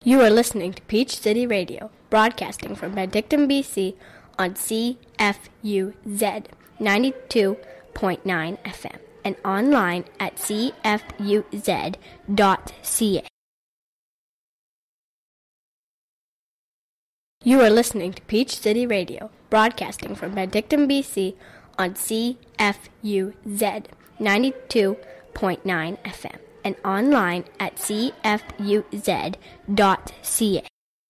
You are listening to Peach City Radio, broadcasting from Penticton, BC on CFUZ 92.9 FM and online at cfuz.ca. You are listening to Peach City Radio, broadcasting from Penticton, BC on CFUZ 92.9 FM and online at cfuz.ca.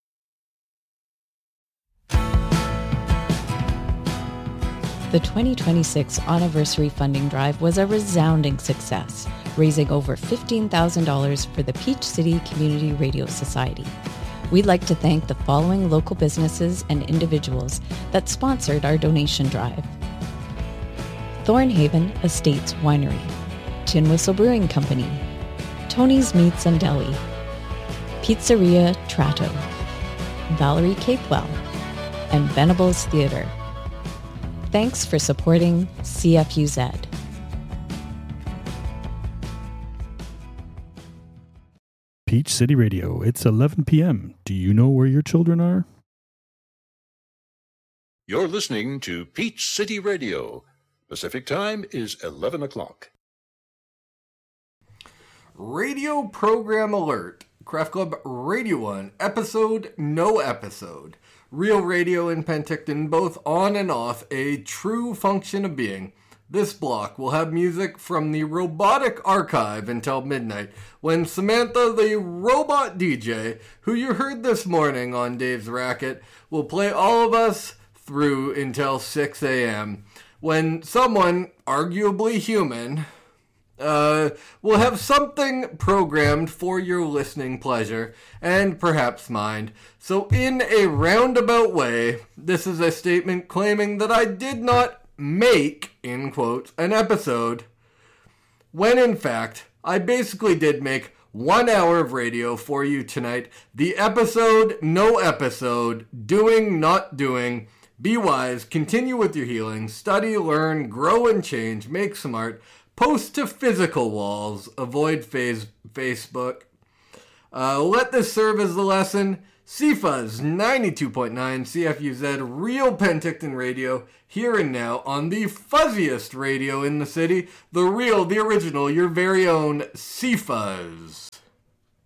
The 2026 anniversary funding drive was a resounding success, raising over $15,000 for the Peach City Community Radio Society. We'd like to thank the following local businesses and individuals that sponsored our donation drive: Thornhaven Estates Winery, Tin Whistle Brewing Company, Tony's Meats and Deli, Pizzeria Tratto, Valerie Capewell, and Venables Theatre. Thanks for supporting CFUZ. Peach City Radio, it's 11 p.m. Do you know where your children are? You're listening to Peach City Radio. Pacific time is 11 o'clock. Radio Program Alert. Craft Club Radio 1. Episode, no episode. Real radio in Penticton, both on and off, a true function of being. This block will have music from the Robotic Archive until midnight, when Samantha, the robot DJ, who you heard this morning on Dave's Racket, will play all of us through until 6 a.m., when someone, arguably human, will have something programmed for your listening pleasure, and perhaps mind. So in a roundabout way, this is a statement claiming that I did not make, in quotes, an episode, when in fact, I basically did make 1 hour of radio for you tonight. The episode, no episode, doing, not doing. Be wise, continue with your healing, study, learn, grow and change, make some art, post to physical walls, avoid Facebook. Let this serve as the lesson. CFUZ 92.9 CFUZ, real Penticton radio, here and now on the fuzziest radio in the city, the real, the original, your very own CFUZ.